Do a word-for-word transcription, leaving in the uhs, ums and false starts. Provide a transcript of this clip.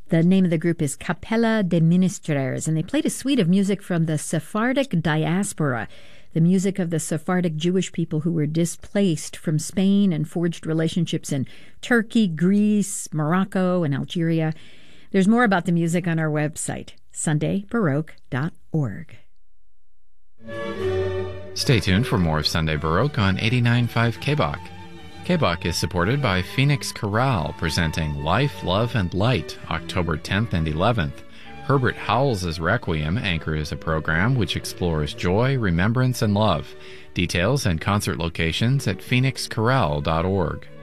The name of the group is Capella de Ministres, and they played a suite of music from the Sephardic diaspora, the music of the Sephardic Jewish people who were displaced from Spain and forged relationships in Turkey, Greece, Morocco, and Algeria. There's more about the music on our website, sunday baroque dot org. Stay tuned for more of Sunday Baroque on eighty-nine point five K B O C. K B O C is supported by Phoenix Chorale, presenting Life, Love, and Light, October tenth and eleventh. Herbert Howells' Requiem anchors a program which explores joy, remembrance, and love. Details and concert locations at phoenix chorale dot org.